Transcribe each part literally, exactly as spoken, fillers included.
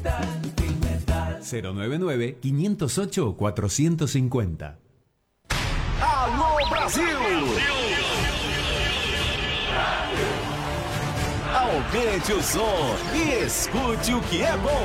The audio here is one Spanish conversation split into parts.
cero nueve nueve, cinco cero ocho, cuatro cinco cero. Alô, Brasil! Aumente o som e escute o que é bom.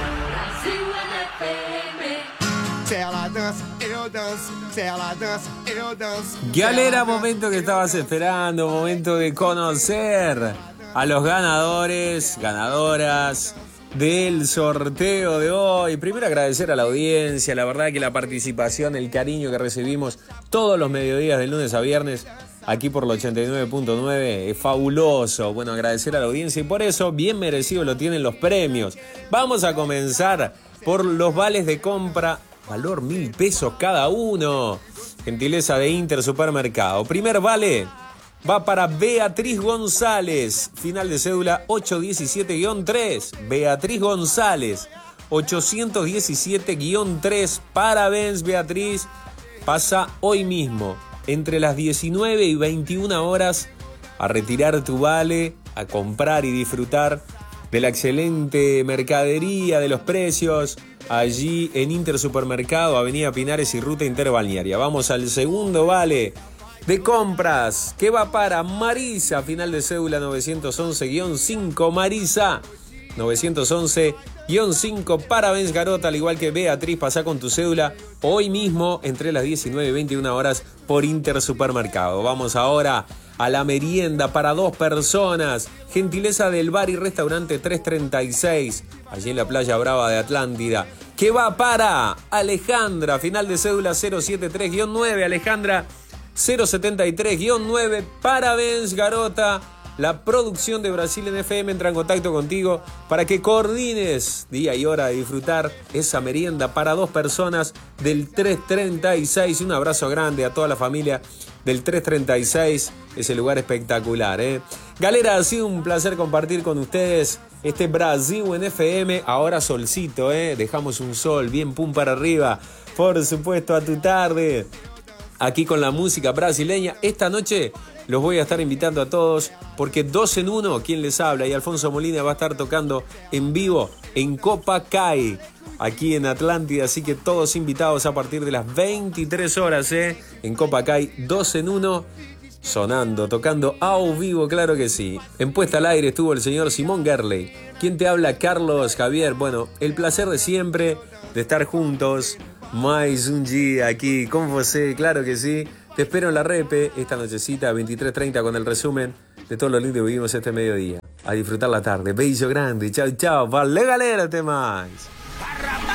Brasil F M. Se ela dança, eu danço. Se ela dança, eu danço. Galera, momento que estabas esperando, momento de conocer a los ganadores, ganadoras del sorteo de hoy. Primero agradecer a la audiencia, la verdad que la participación, el cariño que recibimos todos los mediodías de lunes a viernes aquí por el ochenta y nueve punto nueve es fabuloso. Bueno, agradecer a la audiencia y por eso bien merecido lo tienen los premios. Vamos a comenzar por los vales de compra, valor mil pesos cada uno. Gentileza de Inter Supermercado. Primer vale va para Beatriz González, final de cédula ocho diecisiete guión tres. Beatriz González, ochocientos diecisiete guión tres. Parabéns, Beatriz. Pasa hoy mismo, entre las diecinueve y veintiuna horas, a retirar tu vale, a comprar y disfrutar de la excelente mercadería, de los precios, allí en Inter Supermercado, Avenida Pinares y Ruta Interbalnearia. Vamos al segundo vale de compras, que va para Marisa, final de cédula novecientos once guión cinco. Marisa, novecientos once guión cinco. Parabéns, Garota, al igual que Beatriz, pasá con tu cédula hoy mismo entre las diecinueve y veintiuna horas por Inter Supermercado. Vamos ahora a la merienda para dos personas. Gentileza del bar y restaurante trescientos treinta y seis, allí en la playa Brava de Atlántida, que va para Alejandra, final de cédula cero setenta y tres guión nueve. Alejandra, cero setenta y tres guión nueve. Parabéns, Garota. La producción de Brasil en F M entra en contacto contigo para que coordines día y hora de disfrutar esa merienda para dos personas del trescientos treinta y seis. Un abrazo grande a toda la familia del trescientos treinta y seis, ese lugar espectacular, ¿eh? Galera, ha sido un placer compartir con ustedes este Brasil en F M. Ahora solcito, ¿eh? Dejamos un sol bien pum para arriba. Por supuesto, a tu tarde, aquí con la música brasileña. Esta noche los voy a estar invitando a todos porque dos en uno, quien les habla, y Alfonso Molina va a estar tocando en vivo en Copacay, aquí en Atlántida, así que todos invitados a partir de las veintitrés horas, ¿eh? En Copacay, dos en uno, sonando, tocando a vivo, claro que sí. En puesta al aire estuvo el señor Simón Gerley. ¿Quién te habla? Carlos Javier. Bueno, el placer de siempre de estar juntos. Mais un día aquí con José, claro que sí. Te espero en la repe esta nochecita, veintitrés treinta, con el resumen de todo lo lindo que vivimos este mediodía. A disfrutar la tarde. Beso grande. Chau, chau. Vale, galera, te más.